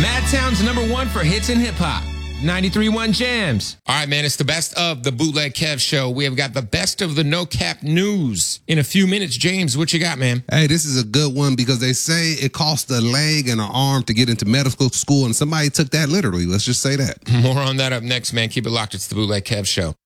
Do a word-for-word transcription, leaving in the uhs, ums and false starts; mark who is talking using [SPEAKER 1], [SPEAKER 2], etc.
[SPEAKER 1] Madtown's number one for hits and hip hop. ninety-three point one Jams.
[SPEAKER 2] All right, man, it's the best of the Bootleg Kev show. We have got the best of the No Cap news in a few minutes. James, what you got, man?
[SPEAKER 3] Hey, this is a good one because they say it costs a leg and an arm to get into medical school, and somebody took that literally. Let's just say that.
[SPEAKER 2] More on that up next, man. Keep it locked. It's the Bootleg Kev show.